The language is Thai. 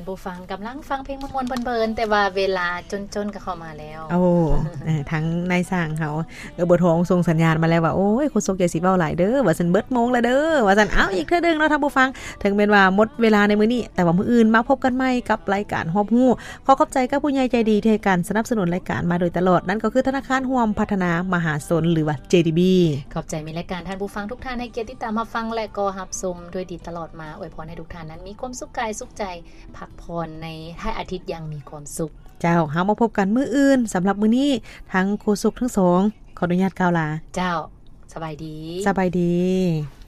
านผู้ฟังกำลังฟังเพลงม่วนๆเพลินๆแต่ว่าเวลาจนๆก็เข้ามาแล้วโอ้ทั้งนายสร้างเขาบ่ทองส่งสัญญาณมาแล้วว่าโอ้ยคุณสุกอย่าสิเว้าหลายเด้อว่าซั่นเบิดโมงแล้วเด้อว่าซั่นเอาอีกเทื่อนึงเนาะท่านผู้ฟังถึงแม้ว่าหมดเวลาในมื้อนี้แต่ว่ามื้ออื่นมาพบกันใหม่กับรายการฮอบฮู้ขอขอบใจกับผู้ใหญ่ใจดีที่ให้การสนับสนุนรายการมาโดยตลอดนั่นก็คือธนาคารร่วมพัฒนามหาชนหรือว่า JDB ขอบใจมีรายการท่านผู้ฟังทุกท่านให้เกียรติติดตามรับฟังและก็รับชมด้วยดีตลอดมาอวยพรให้ทุกท่านนั้นมีความสุขกายสุขใจพักผ่อนในท้ายอาทิตย์อย่างมีความสุขเจ้าเฮามาพบกันมื้ออื่นสำหรับมื้อนี้ทั้งครูสุขทั้งสองขออนุญาตกล่าวลาเจ้าสบายดีสบายดี